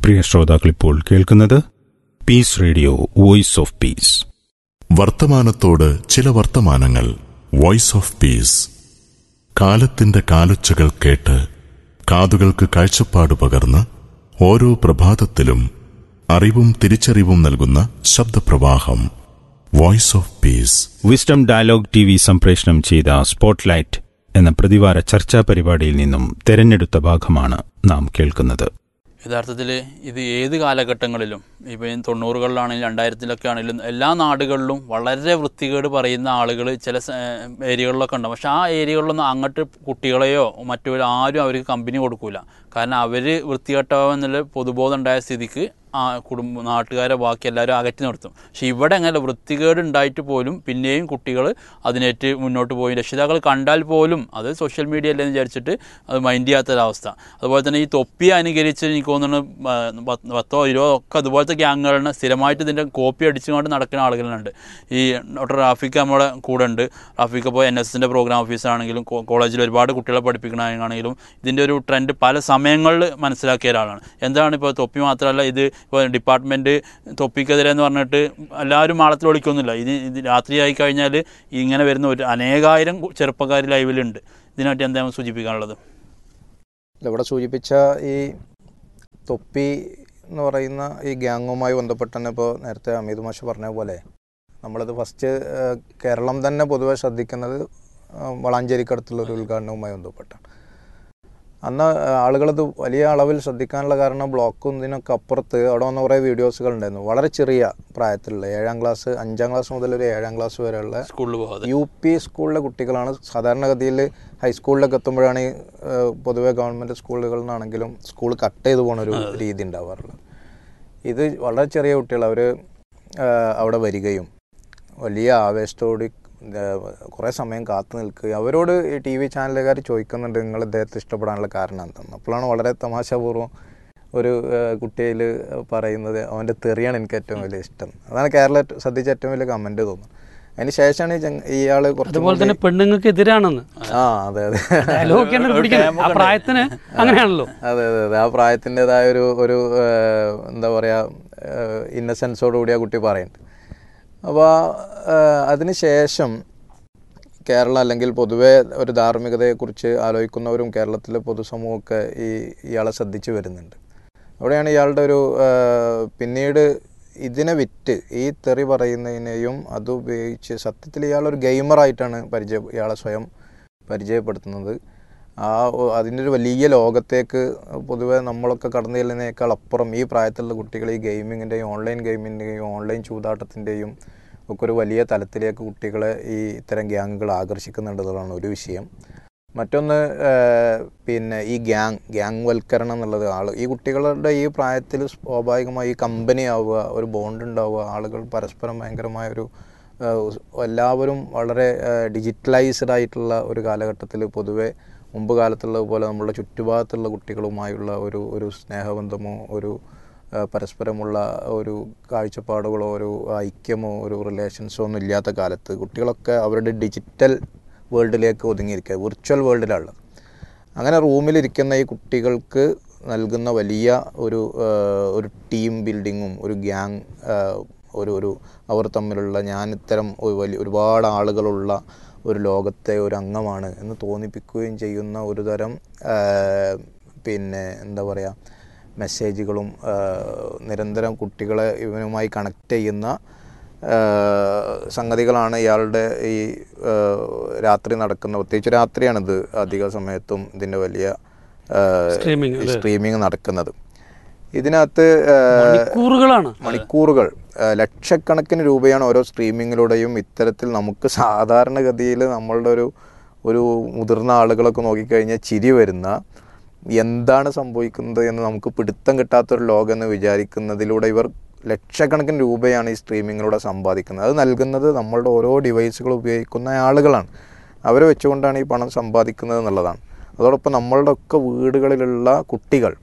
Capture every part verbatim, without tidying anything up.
പ്രിയ ശ്രോതാക്കളിപ്പോൾ കേൾക്കുന്നത് piece radio voice of peace. വർത്തമാനത്തോട് ചില വർത്തമാനങ്ങൾ. Voice of peace. കാലത്തിന്റെ കാലൊച്ചകൾ കേട്ട് കാതുകൾക്ക് കാഴ്ചപ്പാട് പകർന്ന് ഓരോ പ്രഭാതത്തിലും അറിവും തിരിച്ചറിവും നൽകുന്ന ശബ്ദപ്രവാഹം. Voice of peace. Wisdom dialogue T V സംപ്രേഷണം ചെയ്ത സ്പോട്ട്ലൈറ്റ് എന്ന പ്രതിവാര ചർച്ചാ പരിപാടിയിൽ നിന്നും തെരഞ്ഞെടുത്ത ഭാഗമാണ് നാം കേൾക്കുന്നത്. യഥാർത്ഥത്തിൽ ഇത് ഏത് കാലഘട്ടങ്ങളിലും ഇപ്പം തൊണ്ണൂറുകളിലാണെങ്കിലും രണ്ടായിരത്തിലൊക്കെ ആണെങ്കിലും എല്ലാ നാടുകളിലും വളരെ വൃത്തികേട് പറയുന്ന ആളുകൾ ചില ഏരിയകളിലൊക്കെ ഉണ്ടാവും. പക്ഷെ ആ ഏരിയകളിലൊന്നും അങ്ങോട്ട് കുട്ടികളെയോ മറ്റു ആരും അവർക്ക് കമ്പനി കൊടുക്കില്ല. കാരണം അവർ വൃത്തികെട്ടവെന്നുള്ള പൊതുബോധം ഉണ്ടായ സ്ഥിതിക്ക് ആ കുടുംബ നാട്ടുകാരെ ബാക്കി എല്ലാവരും അകറ്റി നിർത്തും. പക്ഷെ ഇവിടെ അങ്ങനെ വൃത്തികേട് ഉണ്ടായിട്ട് പോലും പിന്നെയും കുട്ടികൾ അതിനേറ്റ് മുന്നോട്ട് പോയി. രക്ഷിതാക്കൾ കണ്ടാൽ പോലും അത് സോഷ്യൽ മീഡിയ അല്ലെന്ന് വിചാരിച്ചിട്ട് അത് മൈൻഡ് ചെയ്യാത്തൊരവസ്ഥ. അതുപോലെ തന്നെ ഈ തൊപ്പി അനുകരിച്ച് എനിക്ക് തോന്നുന്നു പത്തോ ഇരുപതോ ഒക്കെ അതുപോലത്തെ ഗ്യാങ്ങുകളാണ് സ്ഥിരമായിട്ട് ഇതിൻ്റെ കോപ്പി അടിച്ചുകൊണ്ട് നടക്കുന്ന ആളുകളുണ്ട്. ഈ ഡോക്ടർ റാഫിക്ക് നമ്മുടെ കൂടെ ഉണ്ട്. റാഫിക്ക് ഇപ്പോൾ എൻ എസ് എസിൻ്റെ പ്രോഗ്രാം ഓഫീസറാണെങ്കിലും കോളേജിൽ ഒരുപാട് കുട്ടികളെ പഠിപ്പിക്കണമെന്നാണെങ്കിലും ഇതിൻ്റെ ഒരു ട്രെൻഡ് പല സമയങ്ങളിൽ മനസ്സിലാക്കിയ ഒരാളാണ്. എന്താണ് ഇപ്പോൾ തൊപ്പി മാത്രമല്ല, ഇത് ഇപ്പോൾ ഡിപ്പാർട്ട്മെൻറ്റ് തൊപ്പിക്കെതിരെ എന്ന് പറഞ്ഞിട്ട് എല്ലാവരും മാളത്തിൽ ഒളിക്കൊന്നുമില്ല. ഇത് ഇത് രാത്രിയായി കഴിഞ്ഞാൽ ഇങ്ങനെ വരുന്ന ഒരു അനേകായിരം ചെറുപ്പക്കാർ ലൈവിലുണ്ട്. ഇതിനായിട്ട് എന്താണ് സൂചിപ്പിക്കാനുള്ളത്? ഇവിടെ സൂചിപ്പിച്ച ഈ തൊപ്പി എന്ന് പറയുന്ന ഈ ഗ്യാങ്ങുമായി ബന്ധപ്പെട്ട് തന്നെ ഇപ്പോൾ നേരത്തെ അമീദ് മാഷ് പറഞ്ഞ പോലെ നമ്മളത് ഫസ്റ്റ് കേരളം തന്നെ പൊതുവെ ശ്രദ്ധിക്കുന്നത് വളാഞ്ചേരിക്കടുത്തുള്ളൊരു ഉദ്ഘാടനവുമായി ബന്ധപ്പെട്ടാണ്. അന്ന് ആളുകളത് വലിയ അളവിൽ ശ്രദ്ധിക്കാനുള്ള കാരണം ബ്ലോക്കും ഇതിനൊക്കെ അപ്പുറത്ത് അവിടെ വന്ന കുറേ വീഡിയോസുകൾ ഉണ്ടായിരുന്നു. വളരെ ചെറിയ പ്രായത്തിലുള്ള ഏഴാം ക്ലാസ് അഞ്ചാം ക്ലാസ് മുതൽ ഒരു ഏഴാം ക്ലാസ് വരെയുള്ള യു പി സ്കൂളിലെ കുട്ടികളാണ്. സാധാരണഗതിയിൽ ഹൈസ്കൂളിലൊക്കെ എത്തുമ്പോഴാണ് ഈ പൊതുവെ ഗവൺമെൻറ് സ്കൂളുകളിൽ നിന്നാണെങ്കിലും സ്കൂൾ കട്ട് ചെയ്ത് പോകുന്ന ഒരു രീതി ഉണ്ടാവാറുള്ളത്. ഇത് വളരെ ചെറിയ കുട്ടികൾ അവർ അവിടെ വരികയും വലിയ ആവേശത്തോട് കുറേ സമയം കാത്തു നിൽക്കുകയും അവരോട് ഈ ടി വി ചാനലുകാർ ചോദിക്കുന്നുണ്ട് നിങ്ങൾ ഇദ്ദേഹത്തെ ഇഷ്ടപ്പെടാനുള്ള കാരണം എന്താണെന്ന്. അപ്പോഴാണ് വളരെ തമാശാപൂർവ്വം ഒരു കുട്ടിയിൽ പറയുന്നത് അവൻ്റെ തെറിയാണ് എനിക്ക് ഏറ്റവും വലിയ ഇഷ്ടം. അതാണ് കേരള ശ്രദ്ധിച്ച ഏറ്റവും വലിയ കമൻറ്റ് തോന്നുന്നത്. അതിന് ശേഷമാണ് ഇയാൾ അതുപോലെ തന്നെ പെണ്ണുങ്ങൾക്ക് എതിരാണെന്ന്. ആ അതെ അതെ പ്രായത്തിന് അങ്ങനെയാണല്ലോ. അതെ അതെ അതെ ആ പ്രായത്തിൻ്റെതായ ഒരു ഒരു എന്താ പറയുക ഇന്നസെൻസോടുകൂടി ആ കുട്ടി പറയുന്നുണ്ട്. അപ്പോൾ അതിന് ശേഷം കേരളം അല്ലെങ്കിൽ പൊതുവെ ഒരു ധാർമ്മികതയെക്കുറിച്ച് ആലോചിക്കുന്നവരും കേരളത്തിലെ പൊതുസമൂഹമൊക്കെ ഈ ഇയാളെ ശ്രദ്ധിച്ചു വരുന്നുണ്ട്. അവിടെയാണ് ഇയാളുടെ ഒരു പിന്നീട് ഇതിനെ വിറ്റ് ഈ തെറി പറയുന്നതിനെയും അതുപയോഗിച്ച് സത്യത്തിൽ ഇയാളൊരു ഗെയിമറായിട്ടാണ് പരിചയ ഇയാളെ സ്വയം പരിചയപ്പെടുത്തുന്നത്. ആ അതിൻ്റെ ഒരു വലിയ ലോകത്തേക്ക് പൊതുവെ നമ്മളൊക്കെ കടന്നു ചെല്ലുന്നതിനേക്കാൾ അപ്പുറം ഈ പ്രായത്തിലുള്ള കുട്ടികൾ ഈ ഗെയിമിങ്ങിൻ്റെയും ഓൺലൈൻ ഗെയിമിൻ്റെയും ഓൺലൈൻ ചൂതാട്ടത്തിൻ്റെയും ഒക്കെ ഒരു വലിയ തലത്തിലേക്ക് കുട്ടികളെ ഈ ഇത്തരം ഗ്യാങ്ങുകൾ ആകർഷിക്കുന്നുണ്ടെന്നുള്ളതാണ് ഒരു വിഷയം. മറ്റൊന്ന് പിന്നെ ഈ ഗ്യാങ് ഗ്യാങ് വൽക്കരണം എന്നുള്ളത് ആൾ ഈ കുട്ടികളുടെ ഈ പ്രായത്തിൽ സ്വാഭാവികമായി ഈ കമ്പനി ആവുക, ഒരു ബോണ്ട് ഉണ്ടാവുക, ആളുകൾ പരസ്പരം ഭയങ്കരമായ ഒരു എല്ലാവരും വളരെ ഡിജിറ്റലൈസ്ഡ് ആയിട്ടുള്ള ഒരു കാലഘട്ടത്തിൽ പൊതുവെ മുമ്പ് കാലത്തുള്ളത് പോലെ നമ്മളുടെ ചുറ്റുഭാഗത്തുള്ള കുട്ടികളുമായുള്ള ഒരു ഒരു സ്നേഹബന്ധമോ ഒരു പരസ്പരമുള്ള ഒരു കാഴ്ചപ്പാടുകളോ ഒരു ഐക്യമോ ഒരു റിലേഷൻസോ ഒന്നും ഇല്ലാത്ത കാലത്ത് കുട്ടികളൊക്കെ അവരുടെ ഡിജിറ്റൽ വേൾഡിലേക്ക് ഒതുങ്ങിയിരിക്കുക, വിർച്വൽ വേൾഡിലുള്ളത്. അങ്ങനെ റൂമിലിരിക്കുന്ന ഈ കുട്ടികൾക്ക് നൽകുന്ന വലിയ ഒരു ഒരു ടീം ബിൽഡിങ്ങും ഒരു ഗ്യാങ് ഒരു ഒരു അവർ തമ്മിലുള്ള ഞാൻ ഇത്തരം വലിയ ഒരുപാട് ആളുകളുള്ള ഒരു ലോകത്തെ ഒരു അംഗമാണ് എന്ന് തോന്നിപ്പിക്കുകയും ചെയ്യുന്ന ഒരു തരം പിന്നെ എന്താ പറയുക മെസ്സേജുകളും നിരന്തരം കുട്ടികളെ ഇവനുമായി കണക്ട് ചെയ്യുന്ന സംഗതികളാണ് ഇയാളുടെ ഈ രാത്രി നടക്കുന്ന, പ്രത്യേകിച്ച് രാത്രിയാണിത് അധിക സമയത്തും ഇതിൻ്റെ വലിയ സ്ട്രീമിങ് നടക്കുന്നത്. ഇതിനകത്ത് മണിക്കൂറുകളാണ് മണിക്കൂറുകൾ ലക്ഷക്കണക്കിന് രൂപയാണ് ഓരോ സ്ട്രീമിങ്ങിലൂടെയും ഇത്തരത്തിൽ നമുക്ക് സാധാരണഗതിയിൽ നമ്മളുടെ ഒരു ഒരു മുതിർന്ന ആളുകളൊക്കെ നോക്കിക്കഴിഞ്ഞാൽ ചിരി വരുന്ന എന്താണ് സംഭവിക്കുന്നത് എന്ന് നമുക്ക് പിടുത്തം കിട്ടാത്തൊരു ലോകം എന്ന് വിചാരിക്കുന്നതിലൂടെ ഇവർ ലക്ഷക്കണക്കിന് രൂപയാണ് ഈ സ്ട്രീമിങ്ങിലൂടെ സമ്പാദിക്കുന്നത്. അത് നൽകുന്നത് നമ്മളുടെ ഓരോ ഡിവൈസുകൾ ഉപയോഗിക്കുന്ന ആളുകളാണ്. അവരെ വെച്ചുകൊണ്ടാണ് ഈ പണം സമ്പാദിക്കുന്നത് എന്നുള്ളതാണ്. അതോടൊപ്പം നമ്മളുടെ ഒക്കെ വീടുകളിലുള്ള കുട്ടികൾ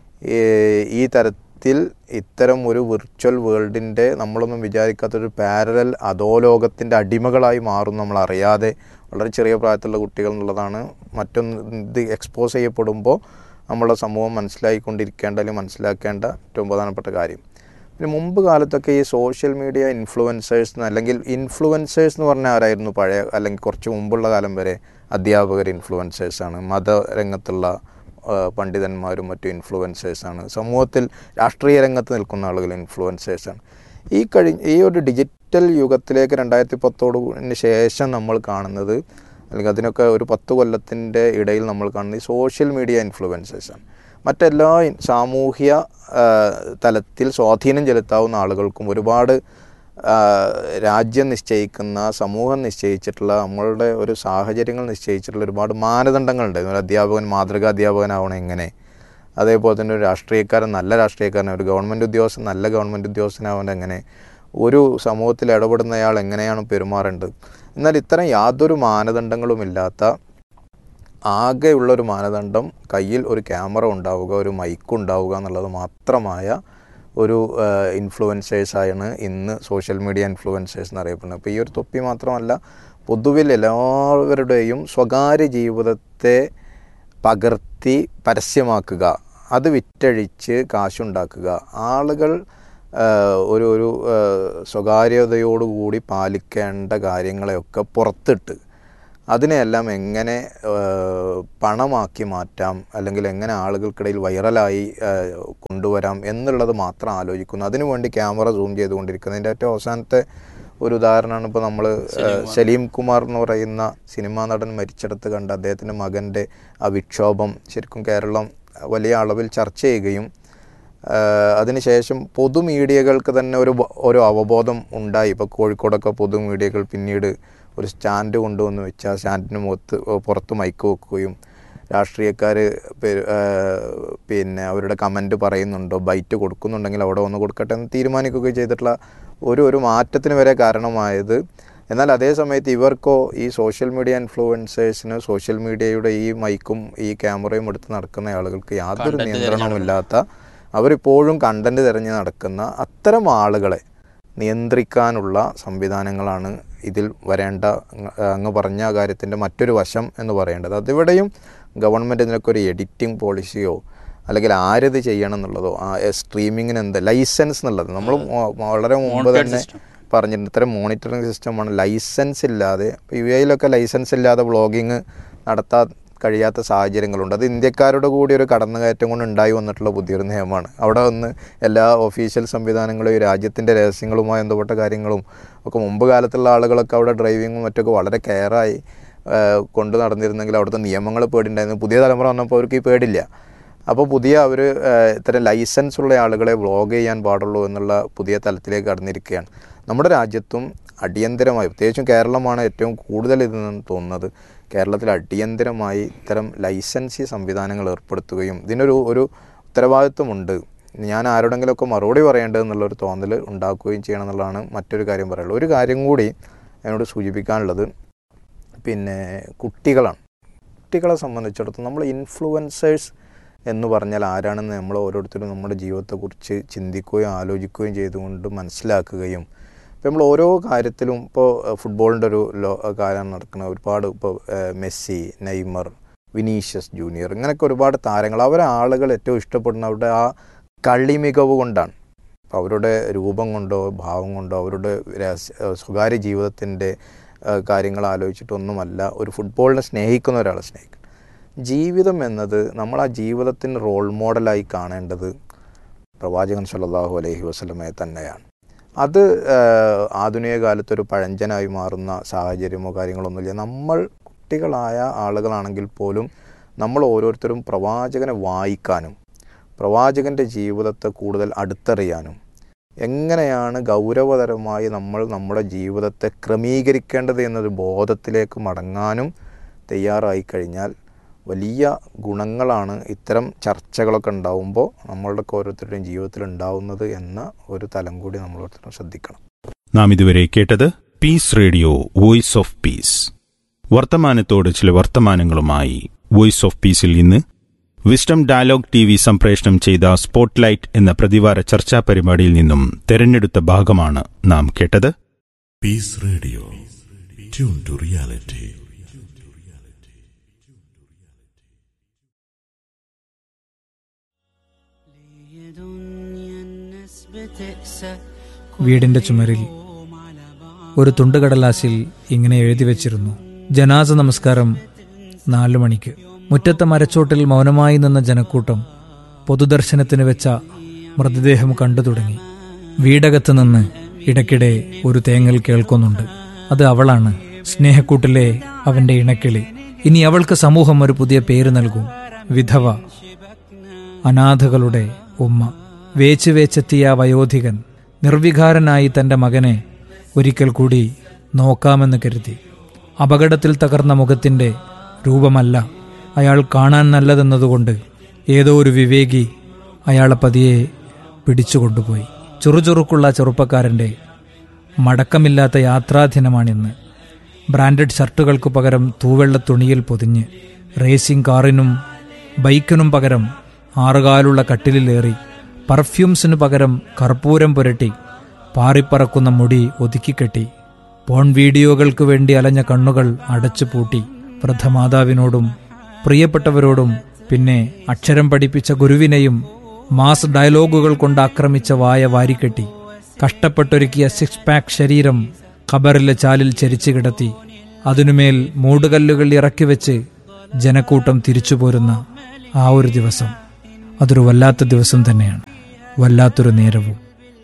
ഈ തരത്തിൽ ഇത്തരം ഒരു വിർച്വൽ വേൾഡിൻ്റെ നമ്മളൊന്നും വിചാരിക്കാത്തൊരു പാരലൽ അധോലോകത്തിൻ്റെ അടിമകളായി മാറും നമ്മളറിയാതെ. വളരെ ചെറിയ പ്രായത്തിലുള്ള കുട്ടികൾ എന്നുള്ളതാണ്. മറ്റൊന്ന് ഇത് എക്സ്പോസ് ചെയ്യപ്പെടുമ്പോൾ നമ്മളെ സമൂഹം മനസ്സിലാക്കിക്കൊണ്ടിരിക്കേണ്ട അല്ലെങ്കിൽ മനസ്സിലാക്കേണ്ട ഏറ്റവും പ്രധാനപ്പെട്ട കാര്യം. പിന്നെ മുമ്പ് കാലത്തൊക്കെ ഈ സോഷ്യൽ മീഡിയ ഇൻഫ്ലുവൻസേഴ്സ് അല്ലെങ്കിൽ ഇൻഫ്ലുവൻസേഴ്സ് എന്ന് പറഞ്ഞാൽ ആരായിരുന്നു? പഴയ അല്ലെങ്കിൽ കുറച്ച് മുമ്പുള്ള കാലം വരെ അധ്യാപകർ ഇൻഫ്ലുവൻസേഴ്സാണ്, മതരംഗത്തുള്ള പണ്ഡിതന്മാരും മറ്റു ഇൻഫ്ലുവൻസേഴ്സാണ്, സമൂഹത്തിൽ രാഷ്ട്രീയ രംഗത്ത് നിൽക്കുന്ന ആളുകൾ ഇൻഫ്ലുവൻസേഴ്സാണ്. ഈ കഴി ഈ ഒരു ഡിജിറ്റൽ യുഗത്തിലേക്ക് രണ്ടായിരത്തി പത്തോടിന് ശേഷം നമ്മൾ കാണുന്നത്, അല്ലെങ്കിൽ അതിനൊക്കെ ഒരു പത്ത് കൊല്ലത്തിൻ്റെ ഇടയിൽ നമ്മൾ കാണുന്നത് ഈ സോഷ്യൽ മീഡിയ ഇൻഫ്ലുവൻസേഴ്സാണ്. മറ്റെല്ലാ സാമൂഹ്യ തലത്തിൽ സ്വാധീനം ചെലുത്താവുന്ന ആളുകൾക്കും ഒരുപാട് രാജ്യം നിശ്ചയിക്കുന്ന, സമൂഹം നിശ്ചയിച്ചിട്ടുള്ള, നമ്മളുടെ ഒരു സാഹചര്യങ്ങൾ നിശ്ചയിച്ചിട്ടുള്ള ഒരുപാട് മാനദണ്ഡങ്ങളുണ്ട്. ഒരു അധ്യാപകൻ മാതൃകാ അധ്യാപകനാവണം എങ്ങനെ, അതേപോലെ തന്നെ ഒരു രാഷ്ട്രീയക്കാരൻ നല്ല രാഷ്ട്രീയക്കാരൻ, ഒരു ഗവൺമെൻറ് ഉദ്യോഗസ്ഥൻ നല്ല ഗവൺമെൻറ് ഉദ്യോഗസ്ഥനാവേണ്ട എങ്ങനെ, ഒരു സമൂഹത്തിൽ ഇടപെടുന്നയാൾ എങ്ങനെയാണ് പെരുമാറേണ്ടത്. എന്നാൽ ഇത്തരം യാതൊരു മാനദണ്ഡങ്ങളുമില്ലാത്ത, ആകെയുള്ളൊരു മാനദണ്ഡം കയ്യിൽ ഒരു ക്യാമറ ഉണ്ടാവുക, ഒരു മൈക്ക് ഉണ്ടാവുക എന്നുള്ളത് മാത്രമായ ഒരു ഇൻഫ്ലുവൻസേഴ്സാണ് ഇന്ന് സോഷ്യൽ മീഡിയ ഇൻഫ്ലുവൻസേഴ്സ് എന്നറിയപ്പെടുന്നത്. അപ്പോൾ ഈ ഒരു തൊപ്പി മാത്രമല്ല, പൊതുവിൽ എല്ലാവരുടെയും സ്വകാര്യ ജീവിതത്തെ പകർത്തി പരസ്യമാക്കുക, അത് വിറ്റഴിച്ച് കാശുണ്ടാക്കുക, ആളുകൾ ഒരു ഒരു സ്വകാര്യതയോടുകൂടി പാലിക്കേണ്ട കാര്യങ്ങളെയൊക്കെ പുറത്തിട്ട് അതിനെയെല്ലാം എങ്ങനെ പണമാക്കി മാറ്റാം, അല്ലെങ്കിൽ എങ്ങനെ ആളുകൾക്കിടയിൽ വൈറലായി കൊണ്ടുവരാം എന്നുള്ളത് മാത്രം ആലോചിക്കുന്നു. അതിനുവേണ്ടി ക്യാമറ സൂം ചെയ്തുകൊണ്ടിരിക്കുന്നതിൻ്റെ ഏറ്റവും അവസാനത്തെ ഒരു ഉദാഹരണമാണ് ഇപ്പോൾ നമ്മൾ സലീം കുമാർ എന്ന് പറയുന്ന സിനിമാ നടൻ മരിച്ചെടുത്ത് കണ്ട അദ്ദേഹത്തിൻ്റെ മകൻ്റെ ആ വിക്ഷോഭം ശരിക്കും കേരളം വലിയ അളവിൽ ചർച്ച ചെയ്യുകയും അതിനുശേഷം പൊതുമീഡിയകൾക്ക് തന്നെ ഒരു ഒരു അവബോധം ഉണ്ടായി. ഇപ്പോൾ കോഴിക്കോടൊക്കെ പൊതുമീഡിയകൾ പിന്നീട് ഒരു സ്റ്റാൻഡ് കൊണ്ടുവന്ന് വെച്ച് ആ സ്റ്റാൻഡിന് മുഖത്ത് പുറത്ത് മൈക്ക് വെക്കുകയും രാഷ്ട്രീയക്കാർ പിന്നെ അവരുടെ കമൻറ്റ് പറയുന്നുണ്ടോ, ബൈറ്റ് കൊടുക്കുന്നുണ്ടെങ്കിൽ അവിടെ ഒന്ന് കൊടുക്കട്ടെ എന്ന് തീരുമാനിക്കുകയും ചെയ്തിട്ടുള്ള ഒരു ഒരു മാറ്റത്തിന് വരെ കാരണമായത്. എന്നാൽ അതേ സമയത്ത് ഇവർക്കോ ഈ സോഷ്യൽ മീഡിയ ഇൻഫ്ലുവൻസേഴ്സിന് സോഷ്യൽ മീഡിയയുടെ ഈ മൈക്കും ഈ ക്യാമറയും എടുത്ത് നടക്കുന്ന ആളുകൾക്ക് യാതൊരു നിയന്ത്രണവുമില്ലാത്ത, അവരിപ്പോഴും കണ്ടൻറ്റ് തിരഞ്ഞ് നടക്കുന്ന അത്തരം ആളുകളെ നിയന്ത്രിക്കാനുള്ള സംവിധാനങ്ങളാണ് ഇതിൽ വരേണ്ട, അങ്ങ് പറഞ്ഞ കാര്യത്തിൻ്റെ മറ്റൊരു വശം എന്ന് പറയേണ്ടത്. അതിവിടെയും ഗവൺമെൻറ് ഇതിനൊക്കെ ഒരു എഡിറ്റിംഗ് പോളിസിയോ അല്ലെങ്കിൽ ആരത് ചെയ്യണം എന്നുള്ളതോ, ആ സ്ട്രീമിങ്ങിന് എന്ത് ലൈസൻസ് എന്നുള്ളത് നമ്മൾ വളരെ മുമ്പ് തന്നെ പറഞ്ഞിട്ടുണ്ട്. ഇത്തരം മോണിറ്ററിങ് സിസ്റ്റമാണ്. ലൈസൻസ് ഇല്ലാതെ, യു എയിലൊക്കെ ലൈസൻസ് ഇല്ലാതെ വ്ളോഗിങ് നടത്താൻ കഴിയാത്ത സാഹചര്യങ്ങളുണ്ട്. അത് ഇന്ത്യക്കാരുടെ കൂടി ഒരു കടന്നുകയറ്റം കൊണ്ട് ഉണ്ടായി വന്നിട്ടുള്ള പുതിയൊരു നിയമമാണ്. അവിടെ വന്ന് എല്ലാ ഒഫീഷ്യൽ സംവിധാനങ്ങളും രാജ്യത്തിൻ്റെ രഹസ്യങ്ങളുമായി ബന്ധപ്പെട്ട കാര്യങ്ങളും ഒക്കെ മുമ്പ് കാലത്തുള്ള ആളുകളൊക്കെ അവിടെ ഡ്രൈവിങ്ങും മറ്റൊക്കെ വളരെ കെയറായി കൊണ്ട് നടന്നിരുന്നെങ്കിൽ അവിടുത്തെ നിയമങ്ങൾ പേടിണ്ടായിരുന്നു. പുതിയ തലമുറ വന്നപ്പോൾ അവർക്ക് ഈ പേടില്ല. അപ്പോൾ പുതിയ അവർ ഇത്തരം ലൈസൻസ് ഉള്ള ആളുകളെ വ്ളോഗ് ചെയ്യാൻ പാടുള്ളൂ എന്നുള്ള പുതിയ തലത്തിലേക്ക് കടന്നിരിക്കുകയാണ്. നമ്മുടെ രാജ്യത്തും അടിയന്തരമായി, പ്രത്യേകിച്ചും കേരളമാണ് ഏറ്റവും കൂടുതൽ ഇതെന്ന് തോന്നുന്നത്, കേരളത്തിൽ അടിയന്തരമായി ഇത്തരം ലൈസൻസി സംവിധാനങ്ങൾ ഏർപ്പെടുത്തുകയും ഇതിനൊരു ഒരു ഉത്തരവാദിത്വമുണ്ട്, ഞാൻ ആരോടെങ്കിലുമൊക്കെ മറുപടി പറയേണ്ടത് എന്നുള്ളൊരു തോന്നൽ ഉണ്ടാക്കുകയും ചെയ്യണം എന്നുള്ളതാണ് മറ്റൊരു കാര്യം പറയുള്ളത്. ഒരു കാര്യം കൂടി എന്നോട് സൂചിപ്പിക്കാനുള്ളത് പിന്നെ കുട്ടികളാണ്. കുട്ടികളെ സംബന്ധിച്ചിടത്തോളം നമ്മൾ ഇൻഫ്ലുവൻസേഴ്സ് എന്ന് പറഞ്ഞാൽ ആരാണെന്ന് നമ്മൾ ഓരോരുത്തരും നമ്മുടെ ജീവിതത്തെക്കുറിച്ച് ചിന്തിക്കുകയും ആലോചിക്കുകയും ചെയ്തുകൊണ്ട് മനസ്സിലാക്കുകയും, ഇപ്പോൾ നമ്മൾ ഓരോ കാര്യത്തിലും, ഇപ്പോൾ ഫുട്ബോളിൻ്റെ ഒരു ലോ കാര്യം നടക്കുന്ന ഒരുപാട്, ഇപ്പോൾ മെസ്സി, നെയ്മർ, വിനീഷ്യസ് ജൂനിയർ, ഇങ്ങനെയൊക്കെ ഒരുപാട് താരങ്ങൾ, അവരെ ആളുകൾ ഏറ്റവും ഇഷ്ടപ്പെടുന്ന അവരുടെ ആ കളി മികവ് കൊണ്ടാണ്. അപ്പോൾ അവരുടെ രൂപം കൊണ്ടോ ഭാവം കൊണ്ടോ അവരുടെ സ്വകാര്യ ജീവിതത്തിൻ്റെ കാര്യങ്ങൾ ആലോചിച്ചിട്ടൊന്നുമല്ല ഒരു ഫുട്ബോളിനെ സ്നേഹിക്കുന്ന ഒരാളെ സ്നേഹിക്കുന്നത്. ജീവിതം എന്നത് നമ്മൾ ആ ജീവിതത്തിന് റോൾ മോഡലായി കാണേണ്ടത് പ്രവാചകൻ സല്ലല്ലാഹു അലൈഹി വസല്ലമയെ തന്നെയാണ്. അത് ആധുനിക കാലത്തൊരു പഴഞ്ചനായി മാറുന്ന സാഹചര്യമോ കാര്യങ്ങളൊന്നുമില്ല. നമ്മൾ കുട്ടികളായ ആളുകളാണെങ്കിൽ പോലും നമ്മൾ ഓരോരുത്തരും പ്രവാചകനെ വായിക്കാനും പ്രവാചകൻ്റെ ജീവിതത്തെ കൂടുതൽ അടുത്തറിയാനും എങ്ങനെയാണ് ഗൗരവതരമായി നമ്മൾ നമ്മുടെ ജീവിതത്തെ ക്രമീകരിക്കേണ്ടത് എന്നൊരു ബോധത്തിലേക്ക് മടങ്ങാനും തയ്യാറായി കഴിഞ്ഞാൽ വലിയ ഗുണങ്ങളാണ് ഇത്തരം ചർച്ചകളൊക്കെ ഉണ്ടാവുമ്പോൾ നമ്മളുടെ ഓരോരുത്തരുടെയും ജീവിതത്തിൽ ഉണ്ടാവുന്നത് എന്ന ഒരു തലം കൂടി നമ്മൾ ഓരോരുത്തരും ശ്രദ്ധിക്കണം. നാം ഇതുവരെ കേട്ടത് piece radio voice of peace. വർത്തമാനത്തോട് ചില വർത്തമാനങ്ങളുമായി വോയിസ് ഓഫ് പീസിൽ ഇന്ന് വിസ്ഡം ഡയലോഗ് ടി വി സംപ്രേഷണം ചെയ്ത സ്പോട്ട്ലൈറ്റ് എന്ന പ്രതിവാര ചർച്ചാ പരിപാടിയിൽ നിന്നും തെരഞ്ഞെടുത്ത ഭാഗമാണ് നാം കേട്ടത്. Piece radio, tune to reality. വീടിന്റെ ചുമരിൽ ഒരു തുണ്ടുകടലാസിൽ ഇങ്ങനെ എഴുതി വച്ചിരുന്നു: ജനാസ നമസ്കാരം നാലു മണിക്ക്. മുറ്റത്തെ മരച്ചോട്ടിൽ മൗനമായി നിന്ന ജനക്കൂട്ടം പൊതുദർശനത്തിന് വെച്ച മൃതദേഹം കണ്ടു തുടങ്ങി. വീടകത്ത് നിന്ന് ഇടയ്ക്കിടെ ഒരു തേങ്ങൽ കേൾക്കുന്നുണ്ട്. അത് അവളാണ്, സ്നേഹക്കൂട്ടിലെ അവന്റെ ഇണക്കിളി. ഇനി അവൾക്ക് സമൂഹം ഒരു പുതിയ പേര് നൽകും: വിധവ, അനാഥകളുടെ ഉമ്മ. വേച്ച് വേച്ചെത്തിയ വയോധികൻ നിർവികാരനായി തന്റെ മകനെ ഒരിക്കൽ കൂടി നോക്കാമെന്ന് കരുതി. അപകടത്തിൽ തകർന്ന മുഖത്തിന്റെ രൂപമല്ല അയാൾ കാണാൻ നല്ലതെന്നതുകൊണ്ട് ഏതോ ഒരു വിവേകി അയാളെ പതിയെ പിടിച്ചുകൊണ്ടുപോയി. ചുറുചുറുക്കുള്ള ചെറുപ്പക്കാരന്റെ മടക്കമില്ലാത്ത യാത്രാദിനമാണിന്ന്. ബ്രാൻഡഡ് ഷർട്ടുകൾക്കു പകരം തൂവെള്ള തുണിയിൽ പൊതിഞ്ഞ്, റേസിംഗ് കാറിനും ബൈക്കിനും പകരം ആറുകാലുള്ള കട്ടിലിലേറി, പെർഫ്യൂംസിനു പകരം കർപ്പൂരം പുരട്ടി, പാറിപ്പറക്കുന്ന മുടി ഒതുക്കിക്കെട്ടി, പോൺ വീഡിയോകൾക്ക് വേണ്ടി അലഞ്ഞ കണ്ണുകൾ അടച്ചു പൂട്ടി, വൃദ്ധമാതാവിനോടും പ്രിയപ്പെട്ടവരോടും പിന്നെ അക്ഷരം പഠിപ്പിച്ച ഗുരുവിനെയും മാസ് ഡയലോഗുകൾ കൊണ്ട് ആക്രമിച്ച വായ വാരിക്കെട്ടി, കഷ്ടപ്പെട്ടൊരുക്കിയ സിക്സ് പാക്ക് ശരീരം ഖബറിലെ ചാലിൽ ചരിച്ചു കിടത്തി, അതിനുമേൽ മൂടുകല്ലുകൾ ഇറക്കി വെച്ച് ജനക്കൂട്ടം തിരിച്ചു പോരുന്ന ആ ഒരു ദിവസം, അതൊരു വല്ലാത്ത ദിവസം തന്നെയാണ്, വല്ലാത്തൊരു നേരവും.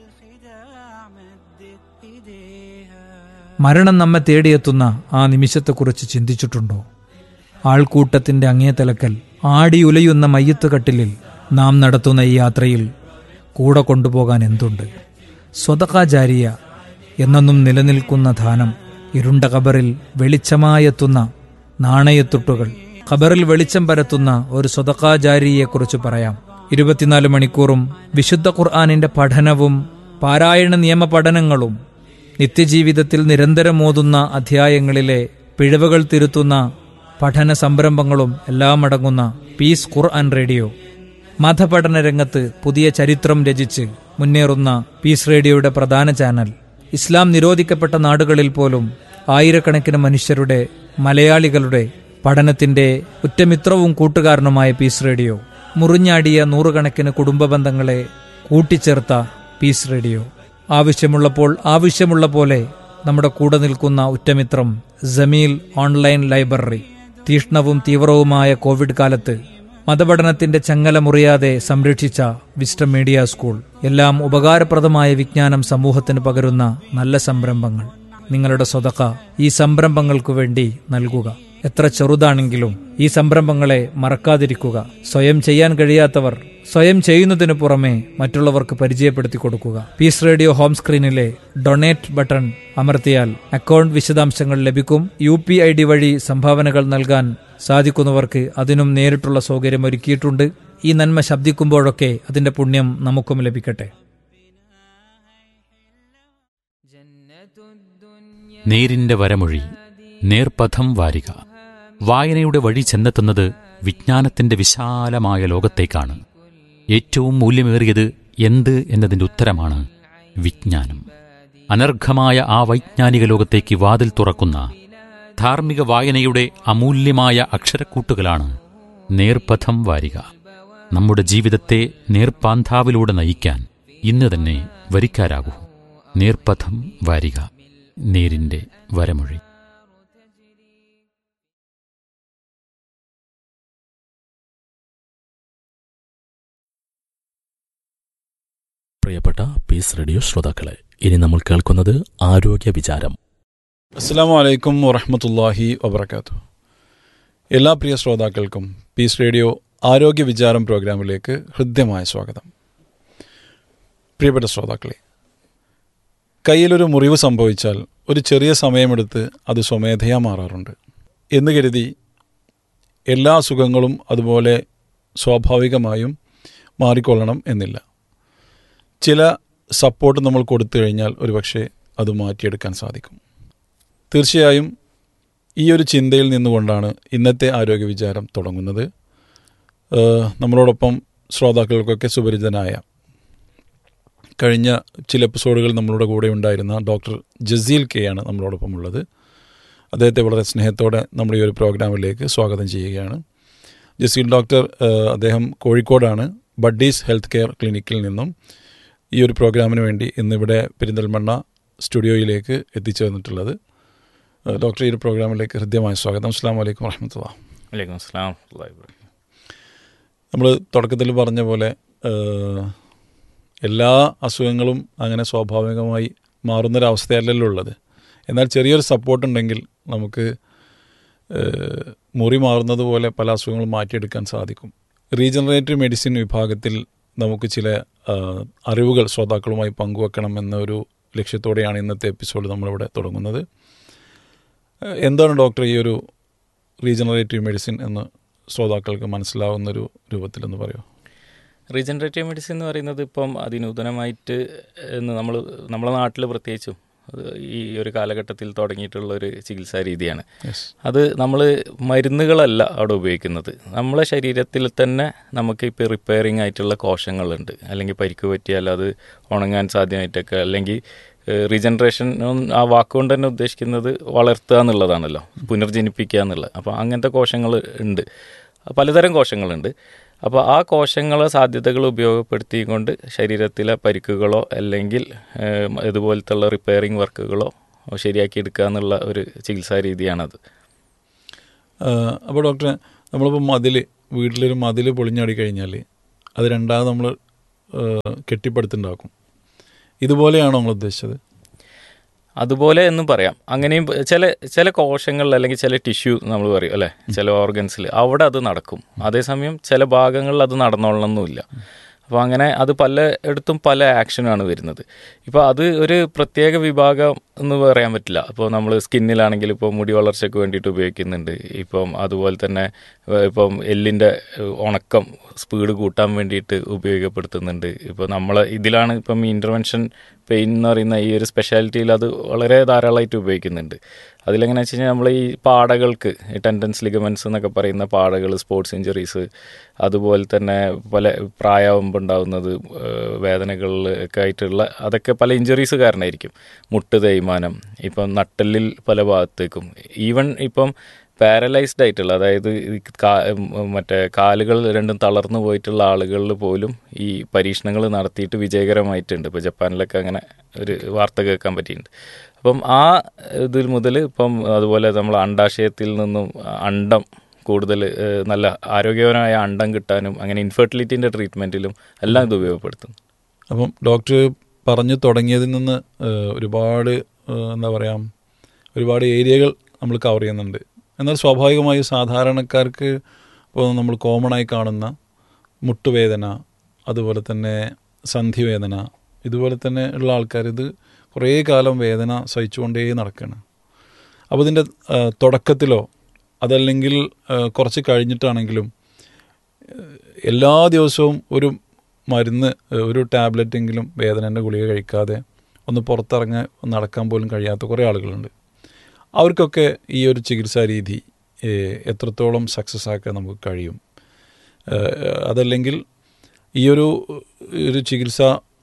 മരണം നമ്മെ തേടിയെത്തുന്ന ആ നിമിഷത്തെക്കുറിച്ച് ചിന്തിച്ചിട്ടുണ്ടോ? ആൾക്കൂട്ടത്തിന്റെ അങ്ങേ തലക്കൽ ആടിയുലയുന്ന മയ്യത്ത് കട്ടിലിൽ നാം നടത്തുന്ന ഈ യാത്രയിൽ കൂടെ കൊണ്ടുപോകാൻ എന്തുണ്ട്? സ്വതഖ ജാരിയ എന്നെന്നും നിലനിൽക്കുന്ന ദാനം, ഇരുണ്ട ഖബറിൽ വെളിച്ചമായെത്തുന്ന നാണയത്തുട്ടുകൾ, ഖബറിൽ വെളിച്ചം പരത്തുന്ന ഒരു സ്വതഖ ജാരിയെക്കുറിച്ച് പറയാം. ഇരുപത്തിനാല് മണിക്കൂറും വിശുദ്ധ ഖുർആനിന്റെ പഠനവും പാരായണ നിയമ പഠനങ്ങളും നിത്യജീവിതത്തിൽ നിരന്തരം ഓതുന്ന അധ്യായങ്ങളിലെ പിഴവുകൾ തിരുത്തുന്ന പഠന സംരംഭങ്ങളും എല്ലാം അടങ്ങുന്ന പീസ് ഖുർആൻ റേഡിയോ. മതപഠന രംഗത്ത് പുതിയ ചരിത്രം രചിച്ച് മുന്നേറുന്ന പീസ് റേഡിയോയുടെ പ്രധാന ചാനൽ. ഇസ്ലാം നിരോധിക്കപ്പെട്ട നാടുകളിൽ പോലും ആയിരക്കണക്കിന് മനുഷ്യരുടെ, മലയാളികളുടെ പഠനത്തിന്റെ ഉറ്റമിത്രവും കൂട്ടുകാരനുമായ പീസ് റേഡിയോ. മുറിഞ്ഞാടിയ നൂറുകണക്കിന് കുടുംബ ബന്ധങ്ങളെ കൂട്ടിച്ചേർത്ത പീസ് റേഡിയോ. ആവശ്യമുള്ളപ്പോൾ ആവശ്യമുള്ള പോലെ നമ്മുടെ കൂടെ നിൽക്കുന്ന ഉറ്റമിത്രം ജമീൽ ഓൺലൈൻ ലൈബ്രറി. തീഷ്ണവും തീവ്രവുമായ കോവിഡ് കാലത്ത് മതപഠനത്തിന്റെ ചങ്ങല മുറിയാതെ സംരക്ഷിച്ച വിസ്റ്റം മീഡിയ സ്കൂൾ. എല്ലാം ഉപകാരപ്രദമായ വിജ്ഞാനം സമൂഹത്തിന് പകരുന്ന നല്ല സംരംഭങ്ങൾ. നിങ്ങളുടെ സ്വതഖ ഈ സംരംഭങ്ങൾക്കു വേണ്ടി നൽകുക. എത്ര ചെറുതാണെങ്കിലും ഈ സംരംഭങ്ങളെ മറക്കാതിരിക്കുക. സ്വയം ചെയ്യാൻ കഴിയാത്തവർ സ്വയം ചെയ്യുന്നതിനു പുറമെ മറ്റുള്ളവർക്ക് പരിചയപ്പെടുത്തി കൊടുക്കുക. Piece radio home സ്ക്രീനിലെ donate button അമർത്തിയാൽ അക്കൗണ്ട് വിശദാംശങ്ങൾ ലഭിക്കും. യു പി ഐ ഡി വഴി സംഭാവനകൾ നൽകാൻ സാധിക്കുന്നവർക്ക് അതിനും നേരിട്ടുള്ള സൗകര്യം ഒരുക്കിയിട്ടുണ്ട്. ഈ നന്മ ശബ്ദിക്കുമ്പോഴൊക്കെ അതിന്റെ പുണ്യം നമുക്കും ലഭിക്കട്ടെ. നേരിന്റെ വരമൊഴി, നേർപഥം വാരിക. വായനയുടെ വഴി ചെന്നെത്തുന്നത് വിജ്ഞാനത്തിന്റെ വിശാലമായ ലോകത്തേക്കാണ്. ഏറ്റവും മൂല്യമേറിയത് എന്ത് എന്നതിന്റെ ഉത്തരമാണ് വിജ്ഞാനം. അനർഘമായ ആ വൈജ്ഞാനിക ലോകത്തേക്ക് വാതിൽ തുറക്കുന്ന ധാർമ്മിക വായനയുടെ അമൂല്യമായ അക്ഷരക്കൂട്ടുകളാണ് നേർപഥം വാരിക. നമ്മുടെ ജീവിതത്തെ നേർപ്പാന്താവിലൂടെ നയിക്കാൻ ഇന്ന് തന്നെ വരിക്കാരാകൂ. നേർപഥം വാരിക, നേരിന്റെ വരമൊഴി. പ്രിയപ്പെട്ട പീസ് റേഡിയോ ശ്രോതാക്കളെ, ഇനി നമ്മൾ കേൾക്കുന്നത് ആരോഗ്യ വിചാരം. അസ്സലാമു അലൈക്കും വറഹ്മത്തുള്ളാഹി വബറകാതുഹു. എല്ലാ പ്രിയ ശ്രോതാക്കൾക്കും പീസ് റേഡിയോ ആരോഗ്യ വിചാരം പ്രോഗ്രാമിലേക്ക് ഹൃദ്യമായ സ്വാഗതം. പ്രിയപ്പെട്ട ശ്രോതാക്കളെ, കയ്യിലൊരു മുറിവ് സംഭവിച്ചാൽ ഒരു ചെറിയ സമയമെടുത്ത് അത് സ്വമേധയാ മാറാറുണ്ട് എന്ന് കരുതി എല്ലാ അസുഖങ്ങളും അതുപോലെ സ്വാഭാവികമായും മാറിക്കൊള്ളണം എന്നില്ല. ചില സപ്പോർട്ട് നമ്മൾ കൊടുത്തു കഴിഞ്ഞാൽ ഒരുപക്ഷെ അത് മാറ്റിയെടുക്കാൻ സാധിക്കും. തീർച്ചയായും ഈ ഒരു ചിന്തയിൽ നിന്നുകൊണ്ടാണ് ഇന്നത്തെ ആരോഗ്യ വിചാരം തുടങ്ങുന്നത്. നമ്മളോടൊപ്പം ശ്രോതാക്കൾക്കൊക്കെ സുപരിചിതനായ, കഴിഞ്ഞ ചില എപ്പിസോഡുകൾ നമ്മളുടെ കൂടെ ഉണ്ടായിരുന്ന ഡോക്ടർ ജസീൽ കെ ആണ് നമ്മളോടൊപ്പം ഉള്ളത്. അദ്ദേഹത്തെ വളരെ സ്നേഹത്തോടെ നമ്മുടെ ഈ ഒരു പ്രോഗ്രാമിലേക്ക് സ്വാഗതം ചെയ്യുകയാണ്. ജസീൽ ഡോക്ടർ അദ്ദേഹം കോഴിക്കോടാണ് ബഡ്ഡീസ് ഹെൽത്ത് കെയർ ക്ലിനിക്കിൽ നിന്നും ഈ ഒരു പ്രോഗ്രാമിന് വേണ്ടി ഇന്നിവിടെ പെരിന്തൽമണ്ണ സ്റ്റുഡിയോയിലേക്ക് എത്തിച്ചു വന്നിട്ടുള്ളത്. ഡോക്ടർ, ഈ ഒരു പ്രോഗ്രാമിലേക്ക് ഹൃദ്യമായ സ്വാഗതം. അസ്സലാമു അലൈക്കും വറഹ്മത്തുള്ളാഹി. വലൈക്കും അസ്സലാം. നമ്മൾ തുടക്കത്തിൽ പറഞ്ഞ പോലെ എല്ലാ അസുഖങ്ങളും അങ്ങനെ സ്വാഭാവികമായി മാറുന്നൊരവസ്ഥയല്ലല്ലോ ഉള്ളത്. എന്നാൽ ചെറിയൊരു സപ്പോർട്ടുണ്ടെങ്കിൽ നമുക്ക് മുറി മാറുന്നത് പോലെ പല അസുഖങ്ങളും മാറ്റിയെടുക്കാൻ സാധിക്കും. റീജനറേറ്റീവ് മെഡിസിൻ വിഭാഗത്തിൽ നമുക്ക് ചില അറിവുകൾ ശ്രോതാക്കളുമായി പങ്കുവെക്കണം എന്നൊരു ലക്ഷ്യത്തോടെയാണ് ഇന്നത്തെ എപ്പിസോഡ് നമ്മളിവിടെ തുടങ്ങുന്നത്. എന്താണ് ഡോക്ടർ ഈ ഒരു റീജനറേറ്റീവ് മെഡിസിൻ എന്ന് ശ്രോതാക്കൾക്ക് മനസ്സിലാവുന്നൊരു രൂപത്തിലെന്ന് പറയുമോ? റീജനറേറ്റീവ് മെഡിസിൻ എന്ന് പറയുന്നത് ഇപ്പം അതിനൂതനമായിട്ട് എന്ന് നമ്മൾ നമ്മുടെ നാട്ടിൽ പ്രത്യേകിച്ചും ഈ ഒരു കാലഘട്ടത്തിൽ തുടങ്ങിയിട്ടുള്ളൊരു ചികിത്സാ രീതിയാണ്. അത് നമ്മൾ മരുന്നുകളല്ല അവിടെ ഉപയോഗിക്കുന്നത്. നമ്മളെ ശരീരത്തിൽ തന്നെ നമുക്ക് ഇപ്പോൾ റിപ്പയറിംഗ് ആയിട്ടുള്ള കോശങ്ങളുണ്ട്. അല്ലെങ്കിൽ പരിക്ക് പറ്റിയാൽ അത് ഉണങ്ങാൻ സാധ്യമായിട്ടൊക്കെ, അല്ലെങ്കിൽ റീജനറേഷൻ ആ വാക്കുകൊണ്ട് തന്നെ ഉദ്ദേശിക്കുന്നത് വളർത്തുക എന്നുള്ളതാണല്ലോ, പുനർജനിപ്പിക്കുക എന്നുള്ളത്. അപ്പോൾ അങ്ങനത്തെ കോശങ്ങൾ ഉണ്ട്, പലതരം കോശങ്ങളുണ്ട്. അപ്പോൾ ആ കോശങ്ങളെ സാധ്യതകൾ ഉപയോഗപ്പെടുത്തിക്കൊണ്ട് ശരീരത്തിലെ പരിക്കുകളോ അല്ലെങ്കിൽ ഇതുപോലത്തുള്ള റിപ്പയറിംഗ് വർക്കുകളോ ശരിയാക്കി എടുക്കുക എന്നുള്ള ഒരു ചികിത്സാ രീതിയാണത്. അപ്പോൾ ഡോക്ടറെ, നമ്മളിപ്പോൾ മതിൽ വീട്ടിലൊരു മതിൽ പൊളിഞ്ഞാടി കഴിഞ്ഞാൽ അത് രണ്ടാമത് നമ്മൾ കെട്ടിപ്പടുത്തുണ്ടാക്കും. ഇതുപോലെയാണോ നമ്മൾ ഉദ്ദേശിച്ചത്? അതുപോലെ എന്നും പറയാം. അങ്ങനെയും ചില ചില കോശങ്ങളിൽ അല്ലെങ്കിൽ ചില ടിഷ്യൂ നമ്മൾ പറയും അല്ലേ, ചില ഓർഗൻസിൽ അവിടെ അത് നടക്കും. അതേസമയം ചില ഭാഗങ്ങളിൽ അത് നടന്നോളണമെന്നില്ല. അപ്പോൾ അങ്ങനെ അത് പലയിടത്തും പല ആക്ഷനാണ് വരുന്നത്. ഇപ്പോൾ അത് ഒരു പ്രത്യേക വിഭാഗം എന്ന് പറയാൻ പറ്റില്ല. ഇപ്പോൾ നമ്മൾ സ്കിന്നിലാണെങ്കിൽ ഇപ്പോൾ മുടി വളർച്ചയ്ക്ക് വേണ്ടിയിട്ട് ഉപയോഗിക്കുന്നുണ്ട്. ഇപ്പം അതുപോലെ തന്നെ ഇപ്പം എല്ലിൻ്റെ ഉണക്കം സ്പീഡ് കൂട്ടാൻ വേണ്ടിയിട്ട് ഉപയോഗപ്പെടുത്തുന്നുണ്ട്. ഇപ്പോൾ നമ്മൾ ഇതിലാണ് ഇപ്പം ഇൻ്റർവെൻഷൻ പെയിൻ എന്ന് പറയുന്ന ഈ ഒരു സ്പെഷ്യാലിറ്റിയിൽ അത് വളരെ ധാരാളമായിട്ട് ഉപയോഗിക്കുന്നുണ്ട്. അതിലെങ്ങനെയാണെന്ന് വെച്ച് കഴിഞ്ഞാൽ നമ്മൾ ഈ പാടകൾക്ക്, ഈ ടെൻഡൻസ് ലിഗമെൻറ്റ്സ് എന്നൊക്കെ പറയുന്ന പാടകൾ, സ്പോർട്സ് ഇഞ്ചുറീസ്, അതുപോലെ തന്നെ പല പ്രായമാകുമ്പോൾ ഉണ്ടാകുന്നത് വേദനകളിൽ ഒക്കെ ആയിട്ടുള്ള അതൊക്കെ പല ഇഞ്ചുറീസ് കാരണമായിരിക്കും. മുട്ട് തേയ്മാനം, ഇപ്പം നട്ടെല്ലിൽ പല ഭാഗത്തേക്കും, ഈവൻ ഇപ്പം പാരലൈസ്ഡ് ആയിട്ടുള്ള, അതായത് മറ്റേ കാലുകൾ രണ്ടും തളർന്നു പോയിട്ടുള്ള ആളുകളിൽ പോലും ഈ പരീക്ഷണങ്ങൾ നടത്തിയിട്ട് വിജയകരമായിട്ടുണ്ട്. ഇപ്പോൾ ജപ്പാനിലൊക്കെ അങ്ങനെ ഒരു വാർത്ത കേൾക്കാൻ പറ്റിയിട്ടുണ്ട്. അപ്പം ആ ഇതിൽ മുതൽ ഇപ്പം അതുപോലെ നമ്മൾ അണ്ടാശയത്തിൽ നിന്നും അണ്ടം കൂടുതൽ നല്ല ആരോഗ്യപരമായ അണ്ടം കിട്ടാനും അങ്ങനെ ഇൻഫെർട്ടിലിറ്റീൻ്റെ ട്രീറ്റ്മെൻറ്റിലും എല്ലാം ഇത് ഉപയോഗപ്പെടുത്തുന്നു. അപ്പം ഡോക്ടർ പറഞ്ഞു തുടങ്ങിയതിൽ നിന്ന് ഒരുപാട് എന്താ പറയുക ഒരുപാട് ഏരിയകൾ നമ്മൾ കവർ ചെയ്യുന്നുണ്ട്. എന്നാൽ സ്വാഭാവികമായും സാധാരണക്കാർക്ക് ഇപ്പോൾ നമ്മൾ കോമണായി കാണുന്ന മുട്ടുവേദന, അതുപോലെ തന്നെ സന്ധിവേദന, ഇതുപോലെ തന്നെ ഉള്ള ആൾക്കാർ ഇത് കുറേ കാലം വേദന സഹിച്ചുകൊണ്ടേ നടക്കുകയാണ്. അപ്പോൾ ഇതിൻ്റെ തുടക്കത്തിലോ അതല്ലെങ്കിൽ കുറച്ച് കഴിഞ്ഞിട്ടാണെങ്കിലും എല്ലാ ദിവസവും ഒരു മരുന്ന്, ഒരു ടാബ്ലറ്റെങ്കിലും വേദനേൻ്റെ ഗുളിക കഴിക്കാതെ ഒന്ന് പുറത്തിറങ്ങി നടക്കാൻ പോലും കഴിയാത്ത കുറേ ആളുകളുണ്ട്. അവർക്കൊക്കെ ഈ ഒരു ചികിത്സാ രീതി എത്രത്തോളം സക്സസ് ആക്കാൻ നമുക്ക് കഴിയും? അതല്ലെങ്കിൽ ഈ ഒരു ഒരു ചികിത്സ,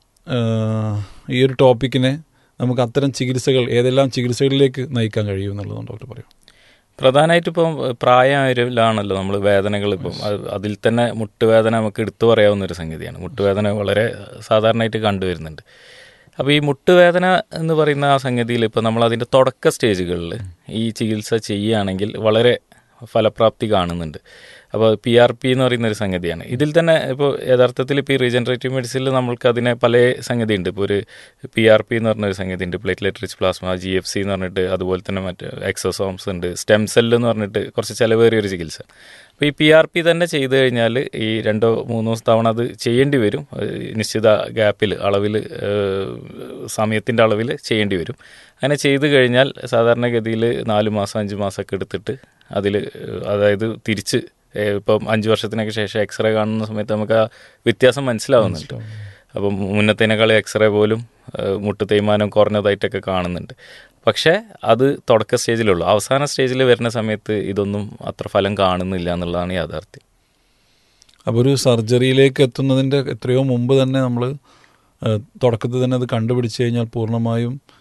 ഈ ഒരു ടോപ്പിക്കിനെ നമുക്ക് അത്തരം ചികിത്സകൾ, ഏതെല്ലാം ചികിത്സകളിലേക്ക് നയിക്കാൻ കഴിയും എന്നുള്ളതാണ് ഡോക്ടർ പറയും. പ്രധാനമായിട്ടും ഇപ്പം പ്രായമായവരിലാണല്ലോ നമ്മൾ വേദനകൾ, ഇപ്പം അതിൽ തന്നെ മുട്ടുവേദന നമുക്ക് എടുത്തു പറയാവുന്നൊരു സംഗതിയാണ്. മുട്ടുവേദന വളരെ സാധാരണയായിട്ട് കണ്ടുവരുന്നുണ്ട്. അപ്പോൾ ഈ മുട്ടുവേദന എന്ന് പറയുന്ന ആ സംഗതിയിൽ ഇപ്പോൾ നമ്മൾ അതിൻ്റെ തുടക്ക സ്റ്റേജുകളിൽ ഈ ചികിത്സ ചെയ്യുകയാണെങ്കിൽ വളരെ ഫലപ്രാപ്തി കാണുന്നുണ്ട്. അപ്പോൾ പി ആർ പി എന്ന് പറയുന്നൊരു സംഗതിയാണ്. ഇതിൽ തന്നെ ഇപ്പോൾ യഥാർത്ഥത്തിൽ ഇപ്പോൾ ഈ റീജനറേറ്റീവ് മെഡിസിനിൽ നമ്മൾക്ക് അതിനെ പല സംഗതിയുണ്ട്. ഇപ്പോൾ ഒരു പി ആർ പി എന്ന് പറഞ്ഞൊരു സംഗതിയുണ്ട്, platelet rich plasma, G F C എന്ന് പറഞ്ഞിട്ട്, അതുപോലെ തന്നെ മറ്റ് എക്സോസോംസ് ഉണ്ട്, സ്റ്റെം സെല്ല് എന്ന് പറഞ്ഞിട്ട് കുറച്ച് ചിലവേറിയൊരു ചികിത്സ. അപ്പോൾ ഈ പി ആർ പി തന്നെ ചെയ്തു കഴിഞ്ഞാൽ ഈ രണ്ടോ മൂന്നോ തവണ അത് ചെയ്യേണ്ടി വരും. നിശ്ചിത ഗ്യാപ്പിൽ, അളവിൽ, സമയത്തിൻ്റെ അളവിൽ ചെയ്യേണ്ടി വരും. അങ്ങനെ ചെയ്തു കഴിഞ്ഞാൽ സാധാരണഗതിയിൽ നാല് മാസം അഞ്ച് മാസമൊക്കെ എടുത്തിട്ട് അതിൽ, അതായത് തിരിച്ച് ഇപ്പം അഞ്ച് വർഷത്തിനൊക്കെ ശേഷം എക്സ്റേ കാണുന്ന സമയത്ത് നമുക്ക് ആ വ്യത്യാസം മനസ്സിലാവുന്നുണ്ട്. അപ്പം മുന്നത്തേനേക്കാൾ എക്സ്റേ പോലും മുട്ട് തേയ്മാനം കുറഞ്ഞതായിട്ടൊക്കെ കാണുന്നുണ്ട്. പക്ഷേ അത് തുടക്ക സ്റ്റേജിലുള്ളൂ. അവസാന സ്റ്റേജിൽ വരുന്ന സമയത്ത് ഇതൊന്നും അത്ര ഫലം കാണുന്നില്ല എന്നുള്ളതാണ് യാഥാർത്ഥ്യം. അപ്പോൾ ഒരു സർജറിയിലേക്ക് എത്തുന്നതിൻ്റെ എത്രയോ മുമ്പ് തന്നെ നമ്മൾ തുടക്കത്തിൽ തന്നെ അത് കണ്ടുപിടിച്ച് കഴിഞ്ഞാൽ പൂർണ്ണമായും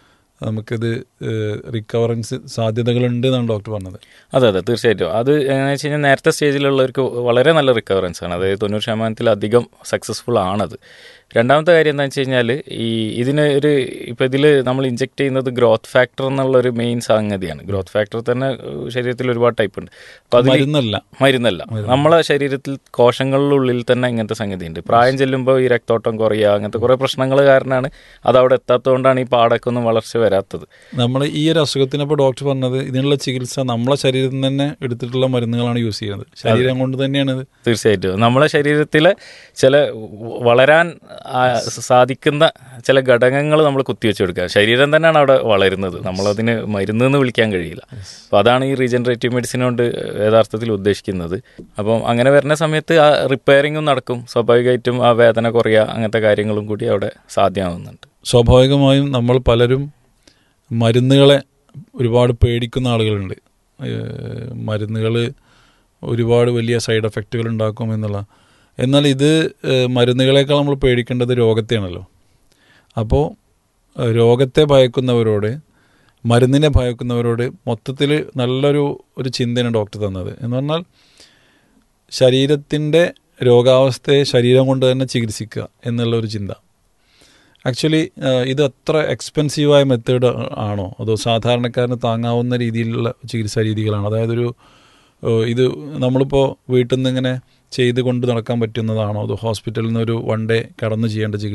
നമുക്കിത് റിക്കവറൻസ് സാധ്യതകളുണ്ട് എന്നാണ് ഡോക്ടർ പറഞ്ഞത്. അതെ അതെ തീർച്ചയായിട്ടും. അത് എങ്ങനെയാണെന്ന് വെച്ച് കഴിഞ്ഞാൽ നേരത്തെ സ്റ്റേജിലുള്ളവർക്ക് വളരെ നല്ല റിക്കവറൻസ് ആണ്, അതായത് തൊണ്ണൂറ് ശതമാനത്തിലധികം സക്സസ്ഫുൾ ആണത്. രണ്ടാമത്തെ കാര്യം എന്താണെന്ന് വെച്ച് കഴിഞ്ഞാൽ ഈ ഇതിന് ഒരു ഇപ്പോൾ ഇതിൽ നമ്മൾ ഇഞ്ചെക്ട് ചെയ്യുന്നത് ഗ്രോത്ത് ഫാക്ടർ എന്നുള്ളൊരു മെയിൻ സംഗതിയാണ്. ഗ്രോത്ത് ഫാക്ടർ തന്നെ ശരീരത്തിൽ ഒരുപാട് ടൈപ്പ് ഉണ്ട്. അപ്പോൾ അത് മരുന്നല്ല മരുന്നല്ല നമ്മളെ ശരീരത്തിൽ കോശങ്ങളിലുള്ളിൽ തന്നെ ഇങ്ങനത്തെ സംഗതി ഉണ്ട്. പ്രായം ചെല്ലുമ്പോൾ ഈ രക്തോട്ടം കുറയുക അങ്ങനത്തെ കുറേ പ്രശ്നങ്ങൾ കാരണമാണ് അതവിടെ എത്താത്തതുകൊണ്ടാണ് ഈ പാടൊക്കെ ഒന്നും വളർച്ച വരാത്തത്. നമ്മൾ ഈ ഒരു അസുഖത്തിനപ്പോൾ ഡോക്ടർ പറഞ്ഞത് ഇതിനുള്ള ചികിത്സ നമ്മളെ ശരീരത്തിൽ തന്നെ എടുത്തിട്ടുള്ള മരുന്നുകളാണ് യൂസ് ചെയ്യുന്നത്. ശരീരം കൊണ്ട് തന്നെയാണ്. തീർച്ചയായിട്ടും നമ്മളെ ശരീരത്തിലെ ചില വളരാൻ സാധിക്കുന്ന ചില ഘടകങ്ങൾ നമ്മൾ കുത്തിവെച്ച് കൊടുക്കുക. ശരീരം തന്നെയാണ് അവിടെ വളരുന്നത്, നമ്മളതിന് മരുന്നെന്ന് വിളിക്കാൻ കഴിയില്ല. അപ്പോൾ അതാണ് ഈ റീജനറേറ്റീവ് മെഡിസിൻ കൊണ്ട് യഥാർത്ഥത്തിൽ ഉദ്ദേശിക്കുന്നത്. അപ്പം അങ്ങനെ വരുന്ന സമയത്ത് ആ റിപ്പയറിങ്ങും നടക്കും, സ്വാഭാവികമായിട്ടും ആ വേദന കുറയുക അങ്ങനത്തെ കാര്യങ്ങളും കൂടി അവിടെ സാധ്യമാവുന്നുണ്ട്. സ്വാഭാവികമായും നമ്മൾ പലരും മരുന്നുകളെ ഒരുപാട് പേടിക്കുന്ന ആളുകളുണ്ട്. മരുന്നുകൾ ഒരുപാട് വലിയ സൈഡ് എഫക്റ്റുകൾ ഉണ്ടാക്കും എന്നുള്ള. എന്നാൽ ഇത് മരുന്നുകളേക്കാൾ നമ്മൾ പേടിക്കേണ്ടത് രോഗത്തെയാണല്ലോ. അപ്പോൾ രോഗത്തെ ഭയക്കുന്നവരോട് മരുന്നിനെ ഭയക്കുന്നവരോട് മൊത്തത്തിൽ നല്ലൊരു ഒരു ചിന്തയാണ് ഡോക്ടർ തന്നത്. എന്ന് പറഞ്ഞാൽ ശരീരത്തിൻ്റെ രോഗാവസ്ഥയെ ശരീരം കൊണ്ട് തന്നെ ചികിത്സിക്കുക എന്നുള്ളൊരു ചിന്ത. ആക്ച്വലി ഇത് അത്ര എക്സ്പെൻസീവായ മെത്തേഡ് ആണോ അതോ സാധാരണക്കാരന് താങ്ങാവുന്ന രീതിയിലുള്ള ചികിത്സാ രീതികളാണ്? അതായത് ഒരു ഇത് നമ്മളിപ്പോൾ വീട്ടിൽ നിന്ന് ഇങ്ങനെ ചെയ്ത് കൊണ്ട് നടക്കാൻ പറ്റുന്നതാണോ അതോ ഹോസ്പിറ്റലിൽ നിന്ന് ഒരു വൺ ഡേ കടന്നു ചെയ്യേണ്ട ചികിത്സ